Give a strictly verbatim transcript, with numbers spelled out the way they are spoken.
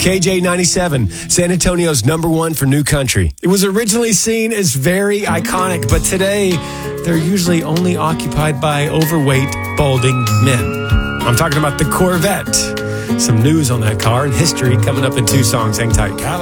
K J ninety-seven, San Antonio's number one for new country. It was originally seen as very iconic, but today they're usually only occupied by overweight, balding men. I'm talking about the Corvette. Some news on that car and history coming up in two songs. Hang tight.